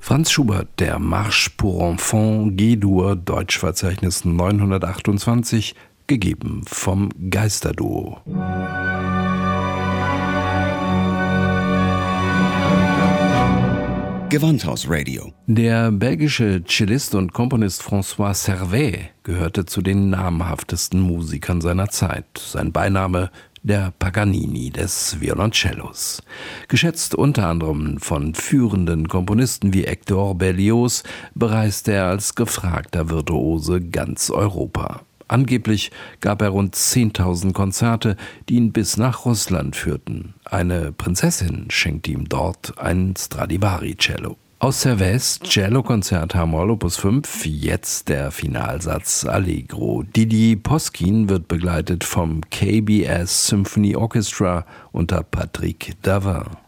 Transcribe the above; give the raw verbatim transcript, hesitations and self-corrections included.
Franz Schubert, der Marche pour Enfants G-Dur, Deutschverzeichnis neunhundertachtundzwanzig, gegeben vom Geisterduo. Gewandhaus-Radio. Der belgische Cellist und Komponist François Servais gehörte zu den namhaftesten Musikern seiner Zeit. Sein Beiname der Paganini des Violoncellos. Geschätzt unter anderem von führenden Komponisten wie Hector Berlioz, bereiste er als gefragter Virtuose ganz Europa. Angeblich gab er rund zehntausend Konzerte, die ihn bis nach Russland führten. Eine Prinzessin schenkte ihm dort ein Stradivari-Cello. Aus Servais Cello-Konzert h-Moll Opus fünf, jetzt der Finalsatz Allegro. Didier Poskin wird begleitet vom K B S Symphony Orchestra unter Patrick Davin.